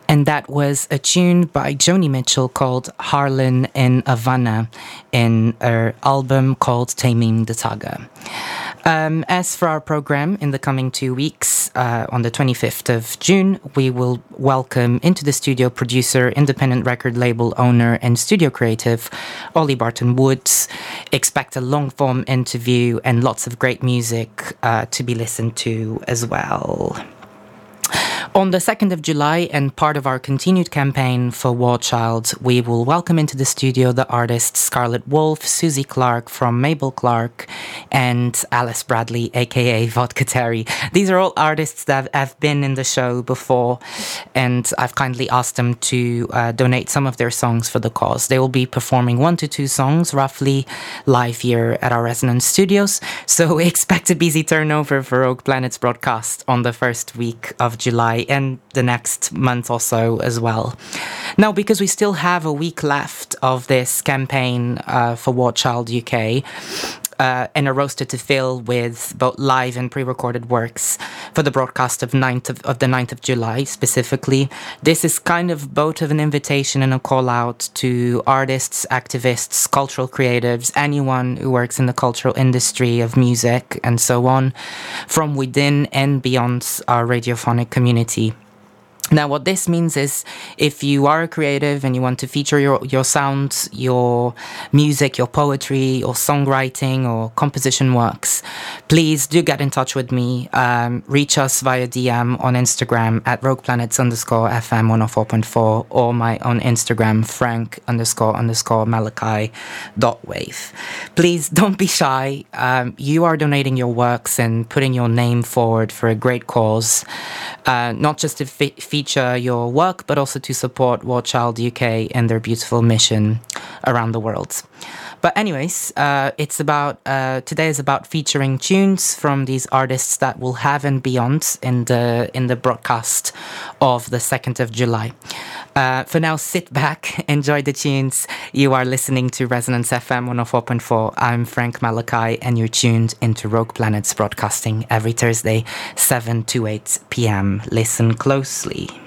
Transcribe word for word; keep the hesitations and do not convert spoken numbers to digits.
And that was a tune by Joni Mitchell called Harlan in Havana in her album called Taming the Tiger. Um, as for our program in the coming two weeks, uh, on the twenty-fifth of June, we will welcome into the studio producer, independent record label owner and studio creative, Ollie Barton Woods. Expect a long-form interview and lots of great music uh, to be listened to as well. On the second of July, and part of our continued campaign for War Child, we will welcome into the studio the artists Scarlett Wolf, Susie Clark from Mabel Clark, and Alice Bradley, aka Vodka Terry. These are all artists that have been in the show before, and I've kindly asked them to uh, donate some of their songs for the cause. They will be performing one to two songs, roughly, live here at our Resonance Studios, so expect a busy turnover for Rogue Planet's broadcast on the first week of July and the next month or so as well. Now, because we still have a week left of this campaign uh, for War Child U K, uh, and a roster to fill with both live and pre-recorded works for the broadcast of, ninth of, of the ninth of July specifically, this is kind of both of an invitation and a call out to artists, activists, cultural creatives, anyone who works in the cultural industry of music and so on, from within and beyond our radiophonic community. Now, what this means is if you are a creative and you want to feature your, your sound, your music, your poetry, or songwriting or composition works, please do get in touch with me. Um, reach us via D M on Instagram at rogueplanets underscore FM one oh four point four or my on Instagram, frank underscore underscore malachi dot wave. Please don't be shy. Um, you are donating your works and putting your name forward for a great cause, uh, not just to fi- feature your work, but also to support War Child U K and their beautiful mission around the world. But anyways, uh, it's about uh, today is about featuring tunes from these artists that will have and beyond in the in the broadcast of the second of July. Uh, for now, sit back, enjoy the tunes. You are listening to Resonance F M one oh four point four. I'm Frank Malachi, and you're tuned into Rogue Planets broadcasting every Thursday, seven to eight p.m. Listen closely.